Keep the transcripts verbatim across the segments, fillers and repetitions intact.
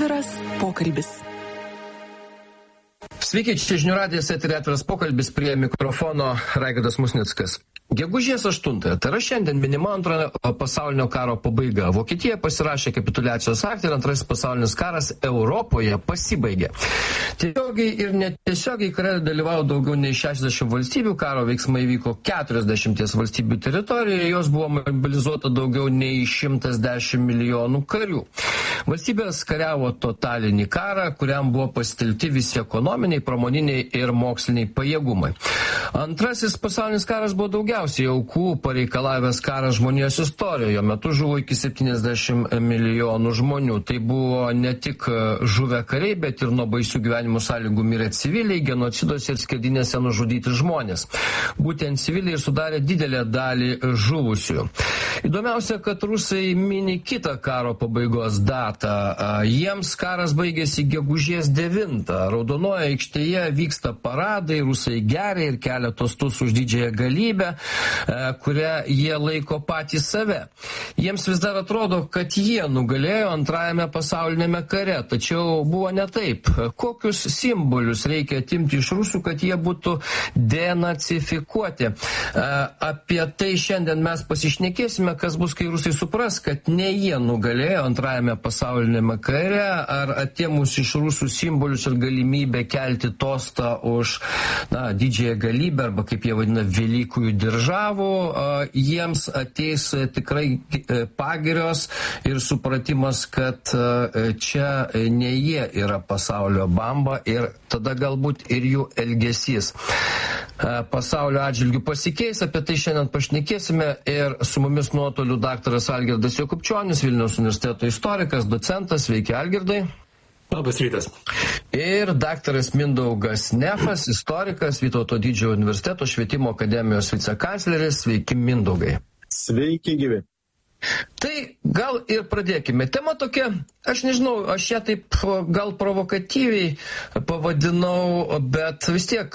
Atviras pokalbis. Sveiki, čia žinių radijas, eteryje Atviras pokalbis, prie mikrofono Raigardas Musnickas. Gegužės aštuntąją, tai yra šiandien minima antrojo pasaulinio karo pabaiga. Vokietija pasirašė kapituliacijos aktą ir antrasis pasaulinis karas Europoje pasibaigė. Tiesiogiai ir netiesiogiai kare dalyvavo daugiau nei šešiasdešimt valstybių, karo veiksmai vyko keturiasdešimt valstybių teritorijoje, jos buvo mobilizuota daugiau nei šimtas dešimt milijonų karių. Valstybės kariavo totalinį karą, kuriam buvo pasitelkti visi ekonominiai, pramoniniai ir moksliniai pajėgumai. Antrasis pasaulinis karas buvo daugiausiai aukų pareikalavęs karas žmonijos istorijoje. Jo metu žuvo iki septyniasdešimt milijonų žmonių. Tai buvo ne tik žuvę kariai, bet ir nuo baisių gyvenimo sąlygų mirę civiliai, genociduose ir skerdynėse nužudyti žmonės. Būtent civiliai sudarė didelę dalį žuvusių. Įdomiausia, kad rusai mini kitą karo pabaigos datą. Jiems karas baigėsi gegužės devintą. Raudonoje aikštėje vyksta paradai, rusai geria ir kelia tostus už didžiąją galybę, kurią jie laiko patys save. Jiems vis dar atrodo, kad jie nugalėjo antrajame pasaulinėme kare, tačiau buvo ne taip. Kokius simbolius reikia atimti iš rusų, kad jie būtų denacifikuoti? Apie tai šiandien mes pasišnekėsime, kas bus, kai rusai supras, kad ne jie nugalėjo antrajame pasaulinėme kare, ar atėmus iš rusų simbolius ir galimybę kelti tostą už na, didžiąją galybę, arba kaip jie vadina, Velykųjų diržavų, jiems ateis tikrai pagirios ir supratimas, kad čia ne jie yra pasaulio bamba ir tada galbūt ir jų elgesys pasaulio atžvilgių pasikeis. Apie tai šiandien pašnekėsime ir su mumis nuotoliu daktaras Algirdas Jakubčionis, Vilniaus universiteto istorikas, docentas. Sveiki, Algirdai. Labas rytas. Ir daktaras Mindaugas Nefas, istorikas, Vytauto Didžiojo universiteto švietimo akademijos vicekancleris. Sveiki, Mindaugai. Sveiki, gyvi. Tai gal ir pradėkime. Tema tokia, aš nežinau, aš ją taip gal provokatyviai pavadinau, bet vis tiek,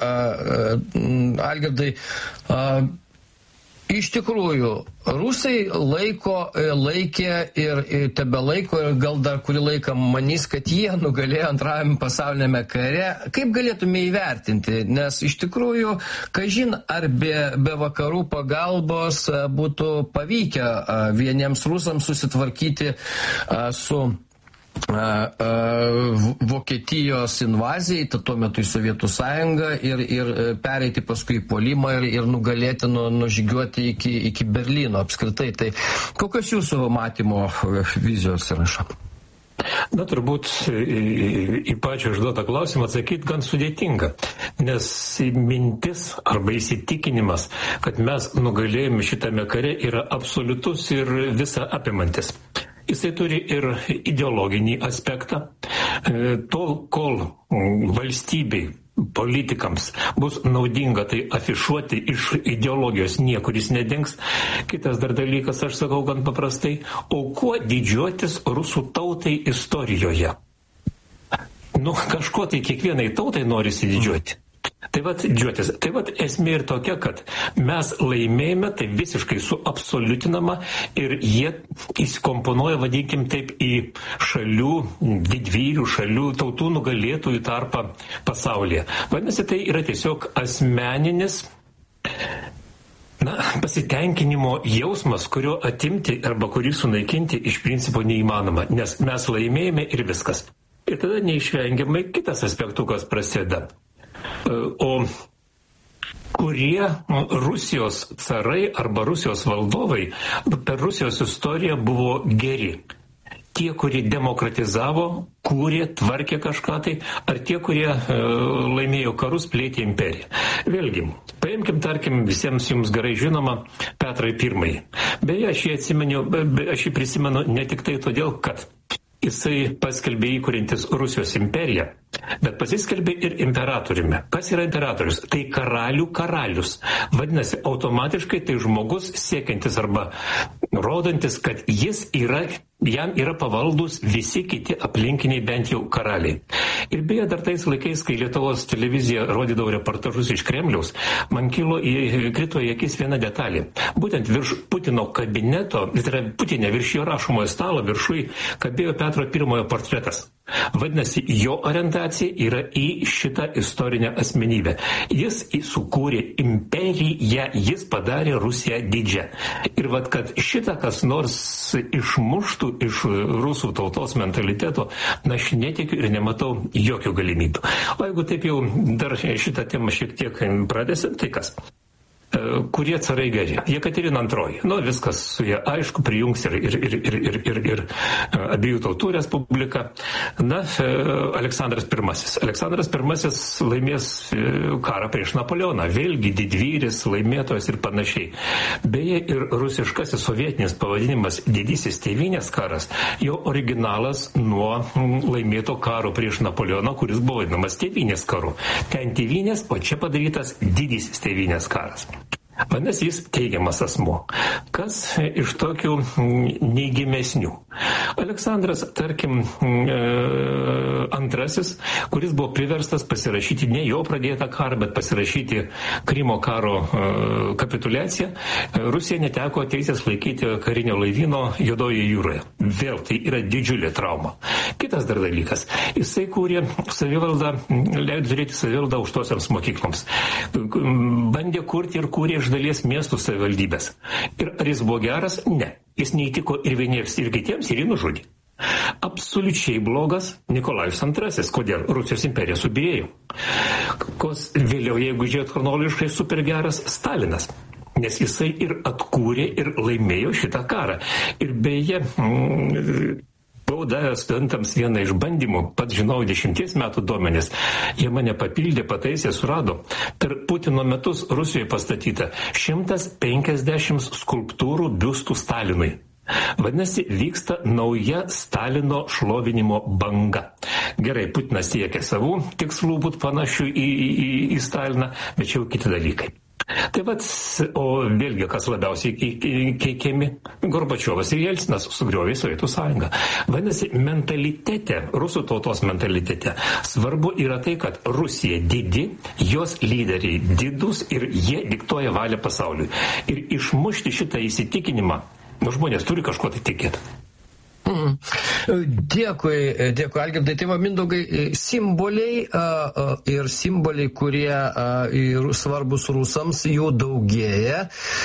Algirdai, iš tikrųjų, rusai laiko, laikė ir, ir tebelaiko ir gal dar kurį laiką manys, kad jie nugalėjo antrajame pasaulinėme kare. Kaip galėtume įvertinti? Nes iš tikrųjų, kažin ar be, be vakarų pagalbos būtų pavykę vieniems rusams susitvarkyti su Vokietijos invazijai, tuo metu į Sovietų sąjungą ir, ir pereiti paskui į puolimą ir, ir nugalėti, nu, nužygiuoti iki, iki Berlyno apskritai. Tai kokios jūsų matymo vizijos įrašo? Na, turbūt į, į pačią užduotą klausimą atsakyti gan sudėtinga, nes mintis arba įsitikinimas, kad mes nugalėjome šitame kare, yra absoliutus ir visa apimantis. Jisai turi ir ideologinį aspektą. Tol, kol valstybei, politikams bus naudinga tai afišuoti, iš ideologijos niekuris nedings. Kitas dar dalykas, aš sakau gan paprastai, o kuo didžiuotis rusų tautai istorijoje? Nu, kažko tai kiekvienai tautai norisi didžiuoti. Tai vat džiuotis. Tai vat esmė ir tokia, kad mes laimėjome, tai visiškai suabsoliutinama ir jie įsikomponuoja, vadinkim taip, į šalių, didvyrių šalių, tautų nugalėtojų tarpą pasaulyje. Vadinasi, tai yra tiesiog asmeninis na, pasitenkinimo jausmas, kurio atimti arba kurį sunaikinti iš principo neįmanoma, nes mes laimėjome ir viskas. Ir tada neišvengiamai kitas aspektukas prasideda. O kurie Rusijos carai arba Rusijos valdovai per Rusijos istoriją buvo geri? Tie, kurie demokratizavo, kūrė, tvarkė kažką tai, ar tie, kurie e, laimėjo karus, plėtė imperiją? Vėlgi, paimkim, tarkim, visiems jums gerai žinoma Petrą Pirmąjį. Beje, aš jį atsimenu, be, aš jį prisimenu ne tik tai todėl, kad jisai paskelbė įkuriantis Rusijos imperiją, bet pasiskelbė ir imperatoriumi. Kas yra imperatorius? Tai karalių karalius. Vadinasi, automatiškai tai žmogus siekiantis arba rodantis, kad jis yra, jam yra pavaldus visi kiti aplinkiniai bent jau karaliai. Ir beje, dar tais laikais, kai Lietuvos televizija rodydavo reportažus iš Kremliaus, man kilo į, krito į akis viena detalė. Būtent virš Putino kabineto, tai yra Putinė virš jo rašomojo stalo viršui kabėjo Petro pirmojo portretas. Vadinasi, jo orientacija yra į šitą istorinę asmenybę. Jis sukūrė imperiją, jis padarė Rusiją didžią. Ir vat, kad šitą kas nors išmuštų iš rusų tautos mentaliteto, na, aš netikiu ir nematau jokių galimybių. O jeigu taip jau dar šitą temą šiek tiek pradėsim, tai kas? Kurie carai geri? Jekaterina antroji. Nu, viskas su ją aišku, prijungs ir, ir, ir, ir, ir, ir, ir abiejų tautų respublika. Na, Aleksandras pirmasis. Aleksandras pirmasis laimės karą prieš Napoleoną. Vėlgi didvyris, laimėtojas ir panašiai. Beje, ir rusiškasis sovietinis pavadinimas Didysis tėvynės karas, jo originalas nuo laimėto karo prieš Napoleoną, kuris buvo vadinamas tėvynės karu. Ten tėvynės, o čia padarytas Didysis tėvynės karas. Vadinasi, jis teigiamas asmuo. Kas iš tokių neigiamesnių? Aleksandras, tarkim, antrasis, kuris buvo priverstas pasirašyti ne jo pradėtą karą, bet pasirašyti Krymo karo kapituliaciją, Rusija neteko teisės laikyti karinio laivyno Juodojoje jūroje. Vėl tai yra didžiulė trauma. Kitas dar dalykas. Jisai kūrė savivaldą, leido turėti savivaldą aukštosiams mokykloms. Bandė kurti ir kūrė iš dalies miestų savivaldybės. Ir ar jis buvo geras? Ne. Jis neįtiko ir vieniems, ir kitiems, ir jį nužudė. Absoliučiai blogas Nikolajus antrasis. Kodėl? Rusijos imperija subyrėjo. Kos vėliau, jeigu žiūrėt chronologiškai, super geras Stalinas. Nes jisai ir atkūrė, ir laimėjo šitą karą. Ir beje, mm, buvau davęs studentams vieną iš bandymų, pats žinau dešimties metų duomenis, jie mane papildė, pataisė, surado. Per Putino metus Rusijoje pastatyta šimtas penkiasdešimt skulptūrų biustų Stalinui. Vadinasi, vyksta nauja Stalino šlovinimo banga. Gerai, Putinas siekia savų tikslų būt panašių į, į, į Staliną, bet čia jau kiti dalykai. Tai vat, o vėlgi, kas labiausiai keikiami, Gorbačiovas ir Jelcinas sugriovė Sovietų sąjungą. Vadinasi, mentalitete, rusų tautos mentalitete, svarbu yra tai, kad Rusija didi, jos lyderiai didus ir jie diktuoja valią pasauliui. Ir išmušti šitą įsitikinimą, nu, žmonės turi kažko tai tikėti. Mm. Dėkui, dėkui, Algirdai. Tai va, Mindaugai, simboliai uh, ir simboliai, kurie uh, svarbus rusams, jų daugėja.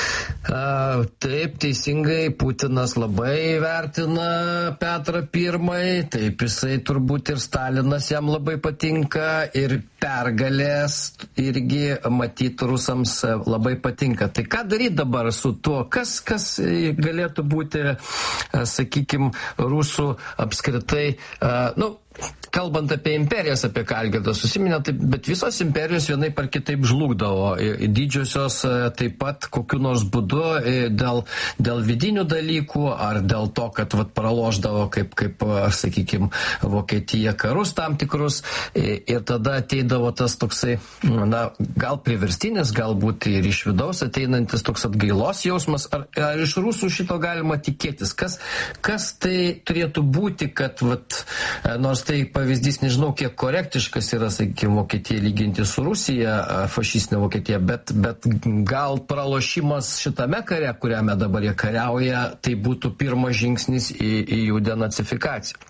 Uh, taip, teisingai, Putinas labai vertina Petrą pirmąjį, taip, jisai turbūt ir Stalinas jam labai patinka, ir pergalės irgi matyti rusams labai patinka. Tai ką daryti dabar su tuo? Kas, kas galėtų būti, sakykime, rusų apskritai, uh, nu, kalbant apie imperijas, apie ką Algirdas susiminė, taip, bet visos imperijos vienaip ar kitaip žlugdavo. Didžiosios taip pat kokiu nors būdu dėl, dėl vidinių dalykų ar dėl to, kad vat, praloždavo, kaip, kaip sakykime, Vokietija karus tam tikrus ir tada ateidavo tas toksai, na, gal priverstinis, galbūt ir iš vidaus ateinantis toks atgailos jausmas. Ar, ar iš rusų šito galima tikėtis? Kas, kas tai turėtų būti, kad vat, nors tai pavyzdys, nežinau, kiek korektiškas yra, sakykime, Vokietija lyginti su Rusija, fašistinė Vokietija, bet, bet gal pralošimas šitame kare, kuriame dabar jie kariauja, tai būtų pirmas žingsnis į, į jų denacifikaciją.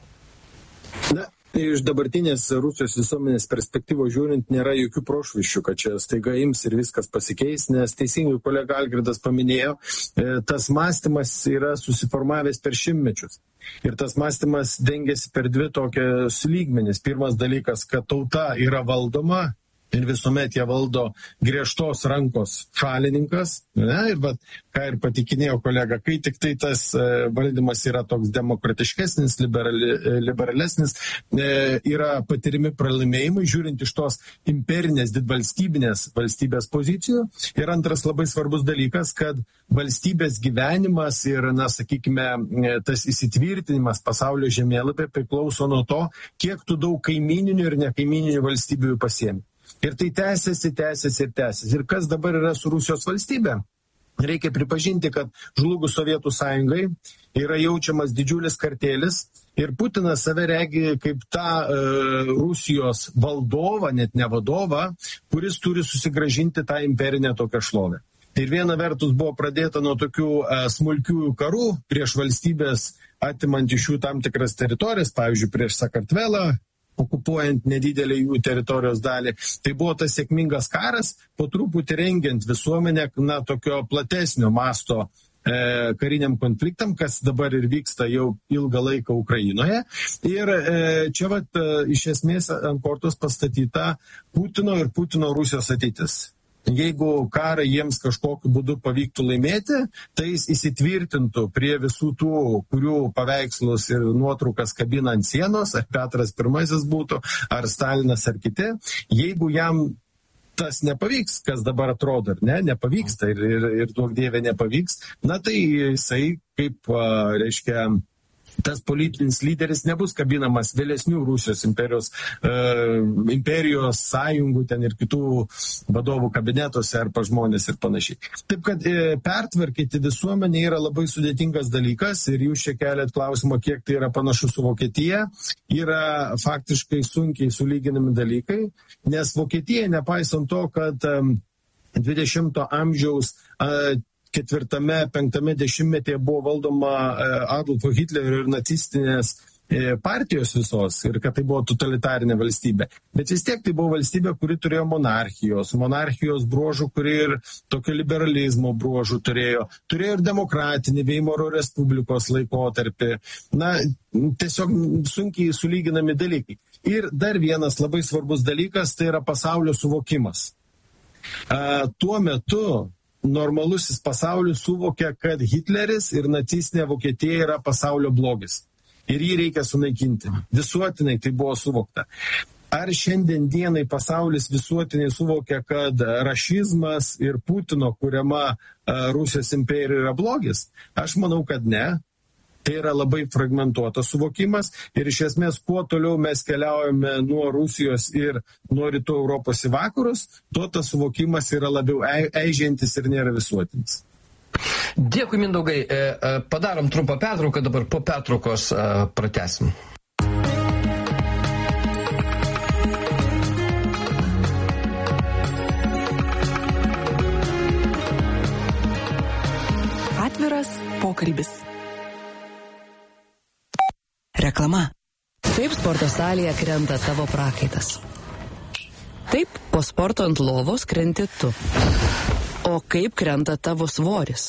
Na, iš dabartinės Rusijos visuomenės perspektyvos žiūrint, nėra jokių prošvaisčių, kad čia staiga ims ir viskas pasikeis, nes teisingai kolega Algirdas paminėjo, tas mąstymas yra susiformavęs per šimtmečius. Ir tas mąstymas dengiasi per dvi tokias lygmenis. Pirmas dalykas, kad tauta yra valdoma ir visuomet jie valdo griežtos rankos šalininkas. Ne? Ir vat, ką ir patikinėjo kolega, kai tik tai tas e, valdymas yra toks demokratiškesnis, liberali, liberalesnis, e, yra patirimi pralaimėjimai, žiūrint iš tos imperinės, didvalstybinės valstybės pozicijų. Ir antras labai svarbus dalykas, kad valstybės gyvenimas ir, na, sakykime, tas įsitvirtinimas pasaulio žemėlapė priklauso nuo to, kiek tu daug kaimininių ir nekaimininių valstybių pasiemi. Ir tai tęsiasi, tęsiasi ir tęsiasi. Ir kas dabar yra su Rusijos valstybė? Reikia pripažinti, kad žlugus Sovietų sąjungai yra jaučiamas didžiulis kartėlis ir Putinas save regi kaip tą e, Rusijos valdovą, net ne vadovą, kuris turi susigražinti tą imperinę tokią šlovę. Ir viena vertus buvo pradėta nuo tokių e, smulkiųjų karų prieš valstybės, atimant iš jų tam tikras teritorijas, pavyzdžiui, prieš Sakartvelą, okupuojant nedidelį jų teritorijos dalį. Tai buvo tas sėkmingas karas, po truputį rengiant visuomenę, na, tokio platesnio masto e, kariniam konfliktam, kas dabar ir vyksta jau ilgą laiką Ukrainoje. Ir e, čia vat, e, iš esmės ant kortos pastatyta Putino ir Putino Rusijos ateitis. Jeigu karą jiems kažkokiu būdu pavyktų laimėti, tai jis įsitvirtintų prie visų tų, kurių paveikslus ir nuotraukas kabina ant sienos, ar Petras Pirmasis būtų, ar Stalinas, ar kiti. Jeigu jam tas nepavyks, kas dabar atrodo, ne, nepavyksta ir, ir, ir duok dieve nepavyks, na tai jisai kaip, reiškia, tas politinis lyderis nebus kabinamas vėlesnių Rusijos imperijos, e, imperijos sąjungų ten ir kitų vadovų kabinetuose ar pa žmonės ir panašiai. Taip kad e, pertvarkyti visuomenę yra labai sudėtingas dalykas ir jūs čia keliat klausimą, kiek tai yra panašu su Vokietija, yra faktiškai sunkiai sulyginami dalykai, nes Vokietija, nepaisant to, kad e, dvidešimto amžiaus e, ketvirtame, penktame dešimtmetyje buvo valdoma Adolfo Hitlerio ir nacistinės partijos visos ir kad tai buvo totalitarinė valstybė. Bet vis tiek tai buvo valstybė, kuri turėjo monarchijos, monarchijos bruožų, kuri ir tokio liberalizmo bruožų turėjo, turėjo ir demokratinį Veimaro Respublikos laikotarpį. Na, tiesiog sunkiai sulyginami dalykai. Ir dar vienas labai svarbus dalykas, tai yra pasaulio suvokimas. A, tuo metu normalusis pasaulis suvokia, kad Hitleris ir nacistinė Vokietija yra pasaulio blogis. Ir jį reikia sunaikinti. Visuotinai tai buvo suvokta. Ar šiandien dienai pasaulis visuotinai suvokia, kad rašizmas ir Putino kuriama Rusijos imperija yra blogis? Aš manau, kad ne. Tai yra labai fragmentuotas suvokimas ir iš esmės, kuo toliau mes keliaujame nuo Rusijos ir nuo rytų Europos į vakarus, tuo tas suvokimas yra labiau eižiantis ir nėra visuotinis. Dėkui, Mindaugai. Padarom trumpą pertrauką, dabar po pertraukos pratęsim. Atviras pokalbis. Reklama. Taip sporto salėje krenta tavo prakaitas. Taip po sporto ant lovos krenti tu. O kaip krenta tavo svoris?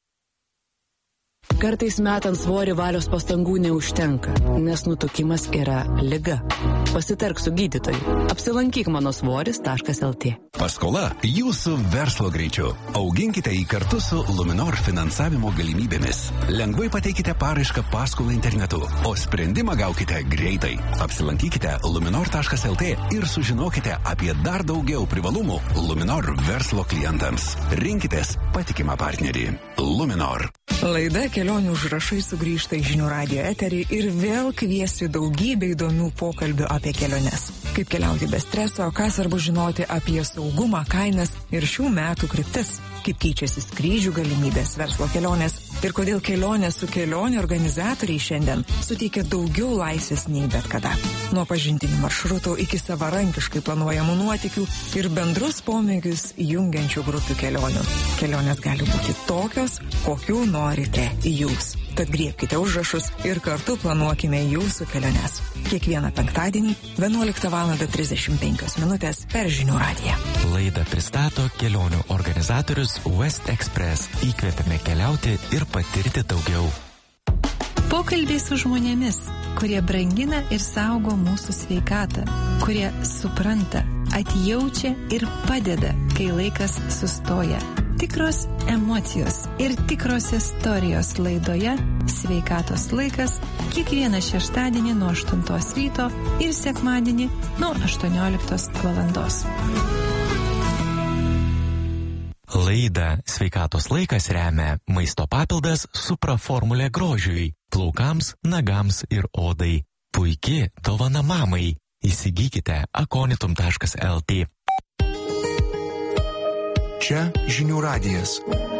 Kartais metant svorį valios pastangų neužtenka, nes nutukimas yra liga. Pasitark su gydytoju. Apsilankyk mano svoris taškas lt. Paskola jūsų verslo greičiu. Auginkite jį kartu su Luminor finansavimo galimybėmis. Lengvai pateikite paraišką paskolą internetu, o sprendimą gaukite greitai. Apsilankykite luminor taškas lt ir sužinokite apie dar daugiau privalumų Luminor verslo klientams. Rinkitės patikimą partnerį. Luminor. Laida Kelionių užrašai sugrįžta į žinių radijo eterį ir vėl kviesi daugybę įdomių pokalbių apie keliones. Kaip keliauti be streso, ką svarbu žinoti apie saugumą, kainas ir šių metų kryptis. Kaip keičiasi skrydžių galimybės, verslo kelionės ir kodėl kelionės su kelionių organizatoriai šiandien suteikia daugiau laisvės nei bet kada. Nuo pažintinių maršrutų iki savarankiškai planuojamų nuotykių ir bendrus pomėgius jungiančių grupių kelionių. Kelionės gali būti tokios, kokių norite jūs. Tad griebkite užrašus ir kartu planuokime jūsų keliones. Kiekvieną penktadienį vienuoliktą valandą trisdešimt penkios minutės per žinių radiją. Laidą pristato kelionių organizatorius West Express. Įkvepiame keliauti ir patirti daugiau. Pokalbiai su žmonėmis, kurie brangina ir saugo mūsų sveikatą, kurie supranta, atjaučia ir padeda, kai laikas sustoja. Tikros emocijos ir tikros istorijos laidoje Sveikatos laikas kiekvieną šeštadienį nuo aštuntos ryto ir sekmadienį nuo aštuonioliktos valandos. Laidą Sveikatos laikas remia maisto papildas Supra formulė grožiui, plaukams, nagams ir odai. Puiki dovana mamai. Įsigykite akonitum taškas el tė. Čia Žinių radijas.